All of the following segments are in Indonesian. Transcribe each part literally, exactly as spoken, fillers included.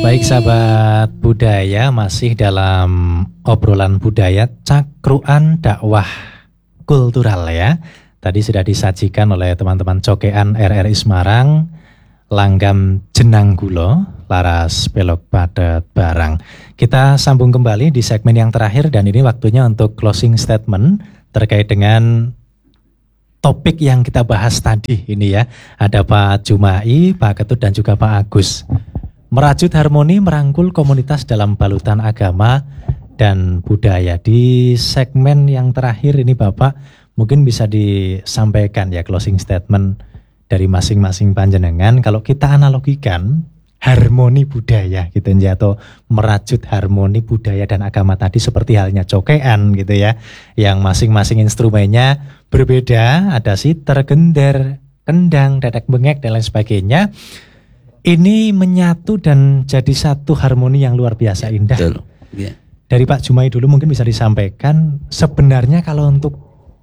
Baik sahabat budaya, masih dalam obrolan budaya cakruan dakwah kultural ya. Tadi sudah disajikan oleh teman-teman Cokean R R I Semarang, Langgam Jenang Gulo, Laras Pelok Padet Barang. Kita sambung kembali di segmen yang terakhir dan ini waktunya untuk closing statement terkait dengan topik yang kita bahas tadi ini ya. Ada Pak Jumai, Pak Ketut dan juga Pak Agus. Merajut harmoni merangkul komunitas dalam balutan agama dan budaya. Di segmen yang terakhir ini Bapak mungkin bisa disampaikan ya closing statement dari masing-masing panjenengan. Kalau kita analogikan harmoni budaya gitu ya, atau merajut harmoni budaya dan agama tadi seperti halnya cokean gitu ya, yang masing-masing instrumennya berbeda, ada sitar, gender, kendang, dedek bengek dan lain sebagainya. Ini menyatu dan jadi satu harmoni yang luar biasa indah. Betul. Ya. Dari Pak Jumai dulu mungkin bisa disampaikan sebenarnya kalau untuk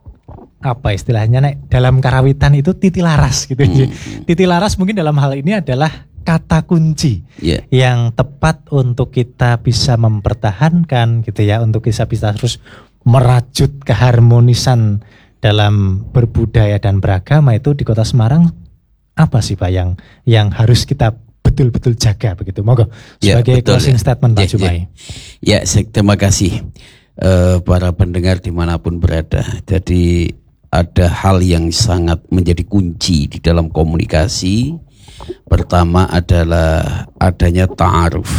apa istilahnya nek, dalam karawitan itu titilaras gitu. Hmm. Titilaras mungkin dalam hal ini adalah kata kunci yeah. yang tepat untuk kita bisa mempertahankan gitu ya, untuk kita bisa terus merajut keharmonisan dalam berbudaya dan beragama itu di Kota Semarang. Apa sih Pak yang yang harus kita betul-betul jaga begitu? Monggo sebagai ya, closing ya. statement Pak ya, Jumai. Ya, ya terima kasih uh, para pendengar dimanapun berada. Jadi ada hal yang sangat menjadi kunci di dalam komunikasi. Pertama adalah adanya ta'aruf,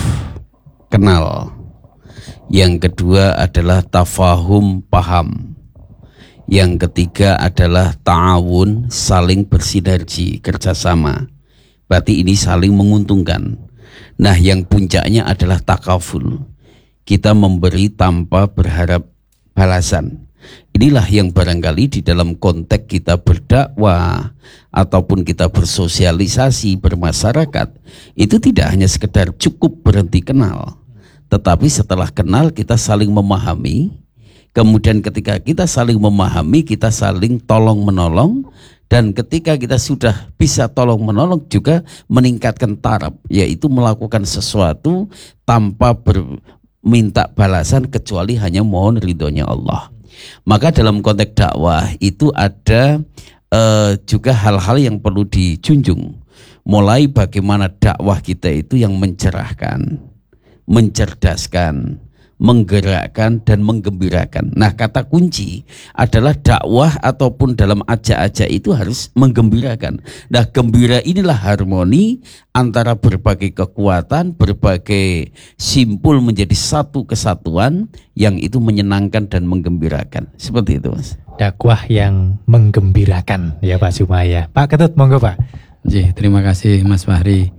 kenal. Yang kedua adalah tafahum, paham. Yang ketiga adalah ta'awun, saling bersinergi, kerjasama. Berarti ini saling menguntungkan. Nah, yang puncaknya adalah takaful. Kita memberi tanpa berharap balasan. Inilah yang barangkali di dalam konteks kita berdakwah ataupun kita bersosialisasi, bermasyarakat, itu tidak hanya sekedar cukup berhenti kenal. Tetapi setelah kenal kita saling memahami. Kemudian ketika kita saling memahami, kita saling tolong menolong. Dan ketika kita sudah bisa tolong menolong juga meningkatkan taraf, yaitu melakukan sesuatu tanpa berminta balasan kecuali hanya mohon ridhonya Allah. Maka dalam konteks dakwah itu ada uh, juga hal-hal yang perlu dijunjung. Mulai bagaimana dakwah kita itu yang mencerahkan, mencerdaskan, menggerakkan dan menggembirakan. Nah, kata kunci adalah dakwah ataupun dalam ajak-ajak itu harus menggembirakan. Nah, gembira inilah harmoni antara berbagai kekuatan, berbagai simpul menjadi satu kesatuan yang itu menyenangkan dan menggembirakan. Seperti itu, Mas. Dakwah yang menggembirakan ya Pak Jumai. Pak Ketut, monggo Pak. Ji, terima kasih Mas Fahri.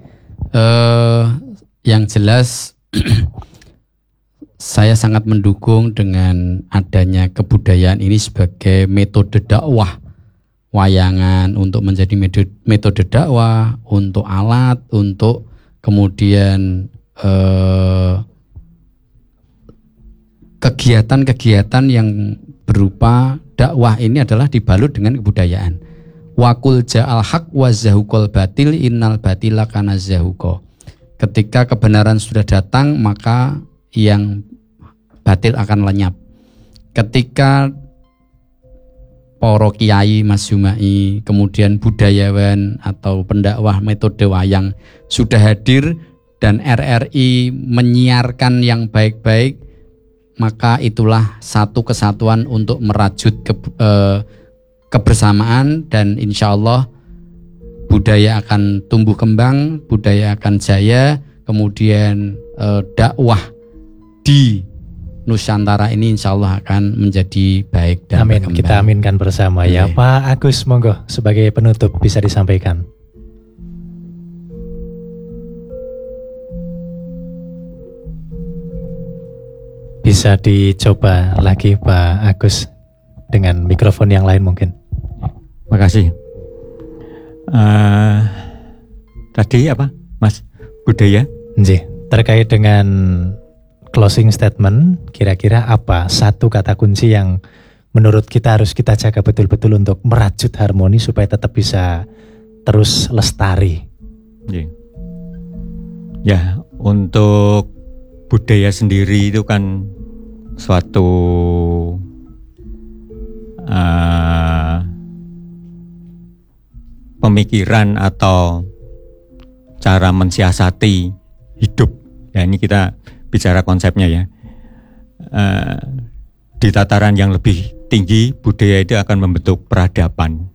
Uh, yang jelas saya sangat mendukung dengan adanya kebudayaan ini sebagai metode dakwah. Wayangan untuk menjadi metode dakwah, untuk alat, untuk kemudian eh, kegiatan-kegiatan yang berupa dakwah ini adalah dibalut dengan kebudayaan. Wakul ja'al haq wa zahuqal batil innal batila kana zahuqa. Ketika kebenaran sudah datang, maka yang batil akan lenyap. Ketika para kiai, Mas Jumai, kemudian budayawan atau pendakwah metode wayang sudah hadir dan R R I menyiarkan yang baik-baik, maka itulah satu kesatuan untuk merajut ke, eh, kebersamaan dan insya Allah budaya akan tumbuh kembang, budaya akan jaya, kemudian eh, dakwah di Nusantara ini insya Allah akan menjadi baik dan amin, berkembang. Kita aminkan bersama ya. Oke. Pak Agus, monggo sebagai penutup bisa disampaikan. Bisa dicoba lagi Pak Agus dengan mikrofon yang lain mungkin. Makasih. Uh, tadi apa, Mas? Budaya? Nggih, terkait dengan closing statement, kira-kira apa satu kata kunci yang menurut kita harus kita jaga betul-betul untuk merajut harmoni supaya tetap bisa terus lestari? Yeah. Ya, untuk budaya sendiri itu kan suatu uh, pemikiran atau cara mensiasati hidup. Ya, ini kita bicara konsepnya ya. Uh, di tataran yang lebih tinggi, budaya itu akan membentuk peradaban.